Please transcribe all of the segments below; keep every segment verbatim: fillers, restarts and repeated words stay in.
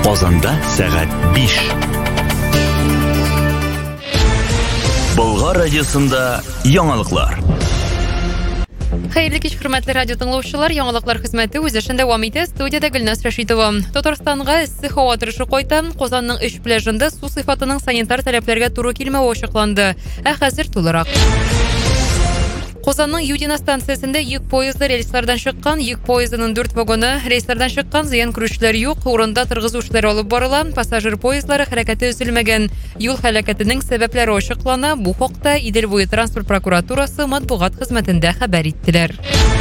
Казанда сәгать биш. Болгар радиосында яңалыклар. Хәерле кич, хөрмәтле радио тыңлаучылар, яңалыклар хезмәте үз эшендә дәвам итә. Студиядә Гөлназ Рәшитова. Татарстанга эссе һава торышы кайта. Казанның өч пляжында су сыйфатының санитар таләпләргә туры килмәве ачыкланды. Ә хәзер тулырак. Казанның Юдина станциясендә йөк поезды рейслардан чыккан, йөк поездының дүрт вагоны рейслардан чыккан, зыян күрүчеләр юк, урында торгызу эшләре алып барыла, пассажир поездлары хәрәкәте өзелмәгән. Юл һәлакәтенең сәбәпләре ачыклана. Бу хакта Идел буе транспорт прокуратурасы матбугат хезмәтендә хәбәр иттеләр.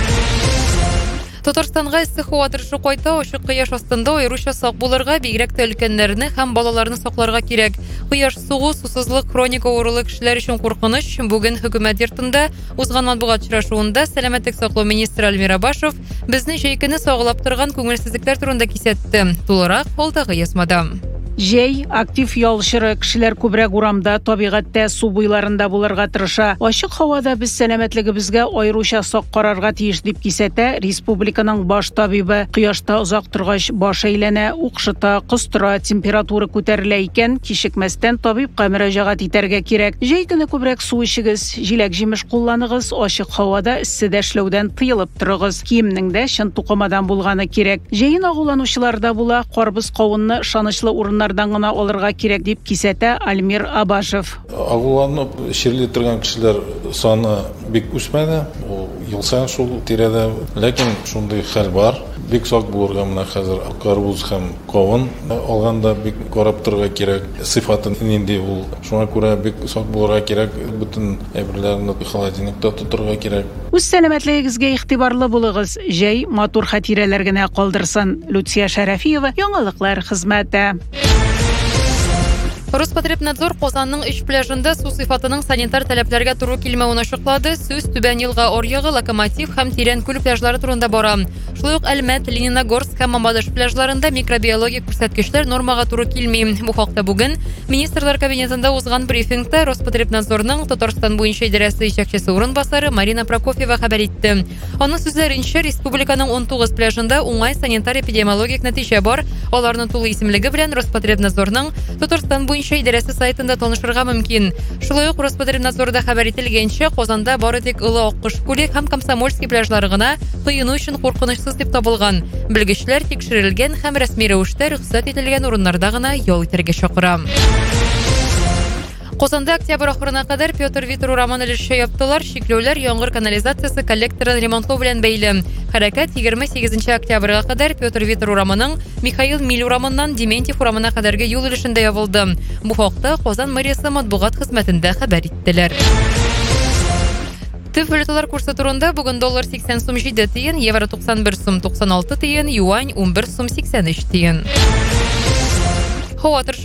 Татарстанга эссе һава торышы кайта, ачык кояш астында аеруча сак булырга, бигрәк тә өлкәннәрне һәм балаларны сакларга кирәк. Кояш сугу, сусызлык, хроник авырулы кешеләр өчен куркыныч. Бүген хөкүмәт йортында узган матбугат очрашуында сәламәтлек саклау министры Альмир Абашев безне җәйкене саглап торган күңелсезлекләр турында кисәтте. Тулырак алдагы язмада. Җәй актив ялчыры кешеләр күбрәк урамда, табигатьтә, су буйларында булырга тырыша. Ачык һавада без сәламәтлегебезгә аеруча сак карарга тиеш дип кисәтә республиканың баш табибы. Кояшта озак торгач баш әйләнә, укшыта, кыстыра, температура күтәрелә икән, кичекмәстән табибка мөрәҗәгать итәргә кирәк. Җәй көне күбрәк су ичегез, җиләк-җимеш кулланыгыз, ачык һавада эсседә эшләүдән тыелып торыгыз. Киемнең дә чын тукымадан булганы кирәк. Җәен агуланучылар да була, карбыз кавынны ышанычлы урыннар гына алырга кирәк дип кисәтә Альмир Абашев. Агуланып ширле торган кешеләр саны бик үсмәде. Ел саен шул тирәдә, ләкин шундый хәл бар. Бик сак булырга менә хәзер карбыз һәм кавын алганда бик карап торырга кирәк. Сыйфатын нинди ул. Шуңа күрә бик сак булырга кирәк. Бөтен әйберләрне холодильникта тотырга кирәк. Үз сәламәтлегегезгә игътибарлы булыгыз. Җәй матур хатирәләр генә калдырсын. Люция Шәрәфиева, яңалыклар хезмәте. Роспотребнадзор Казанның өч пляжында су сыйфатының санитар таләпләргә туры килмәвен ачыклады. Сүз Түбән елга Оръягы, Локомотив һәм Тирән күл пляжлары турында бара. Шулай ук Әлмәт, Лениногорск һәм Мамадыш пляжларында микробиологик күрсәткечләр нормага туры килми. Бу хакта бүген министрлар кабинетында узган брифингта Роспотребнадзорның Татарстан буенча идарәсе җитәкчесе урынбасары Марина Прокофьева хәбәр итте. Аның сүзләренчә, республиканың он тугыз пляжында уңай санитар-эпидемиологик нәтиҗә бар. Аларның тулы исемлеге белән Роспотребнадзорның Татарстан буенча идарәсе сайтында танышырга мөмкин. Шулай ук Роспотребнадзорда хәбәр ителгәнчә, Казанда бары тик Олы Аккош күле һәм Комсомольский пляжлары гына коену өчен куркынычсыз дип табылган. Белгечләр тикшерелгән һәм рәсми рәвештә рөхсәт ителгән урыннарда гына ял итәргә чакыра. Казанда октябрь ахырына кадәр Петр Витер урамын өлешчә яптылар. Шикләүләр яңгыр канализациясе коллекторын ремонтлау белән бәйле. Хәрәкәт егерме сигезенче октябрьгә кадәр Петр Витер урамының Михаил Миль урамыннан Дементьев урамына кадәрге юл өлешендә ябылды. Бу хакта Казан мэриясе матбугат хезмәтендә хәбәр иттеләр. Төп валюталар курсы турында бүген доллар сиксән сум җиде тиен, евро туксан бер сум туксан алты тиен, юань ун бер сум сиксән өч тиен. Һава